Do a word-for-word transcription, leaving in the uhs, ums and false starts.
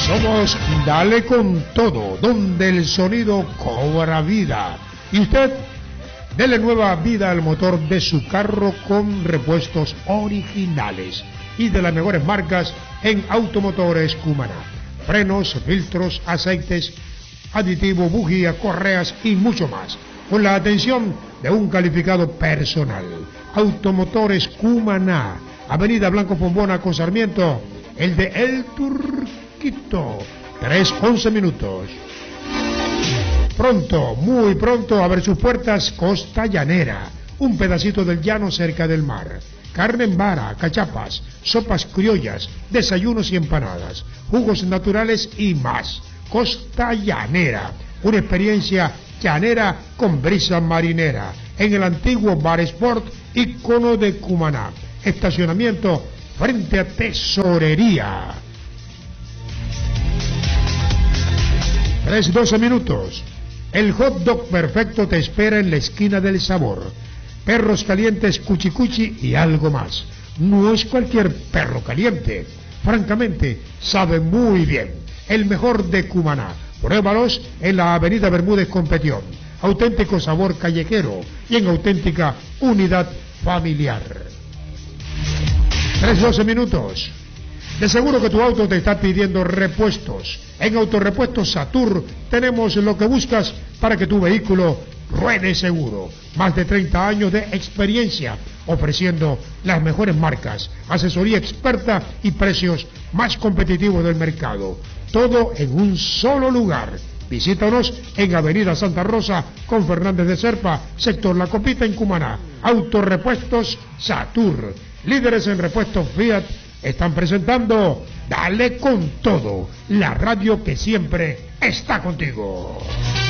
Somos Dale con Todo, donde el sonido cobra vida. Y usted, dele nueva vida al motor de su carro con repuestos originales y de las mejores marcas en Automotores Cumaná. Frenos, filtros, aceites, aditivo, bujía, correas y mucho más, con la atención de un calificado personal. Automotores Cumaná, Avenida Blanco Fombona con Sarmiento, el de El Turquito, tres once minutos. Pronto, muy pronto, abre sus puertas Costa Llanera, un pedacito del llano cerca del mar. Carne en vara, cachapas, sopas criollas, desayunos y empanadas, jugos naturales y más. Costa Llanera, una experiencia llanera con brisa marinera, en el antiguo Bar Sport, ícono de Cumaná. Estacionamiento frente a Tesorería. tres doce minutos. El hot dog perfecto te espera en la esquina del sabor. Perros calientes Cuchi Cuchi y algo más. No es cualquier perro caliente. Francamente, sabe muy bien. El mejor de Cumaná. Pruébalos en la Avenida Bermúdez con Petión. Auténtico sabor callejero y en auténtica unidad familiar. tres doce minutos. De seguro que tu auto te está pidiendo repuestos. En Autorepuestos Satur tenemos lo que buscas para que tu vehículo ruede seguro. Más de treinta años de experiencia ofreciendo las mejores marcas, asesoría experta y precios más competitivos del mercado. Todo en un solo lugar. Visítanos en Avenida Santa Rosa con Fernández de Serpa, sector La Copita en Cumaná. Autorepuestos Satur, líderes en repuestos Fiat, están presentando Dale con Todo, la radio que siempre está contigo.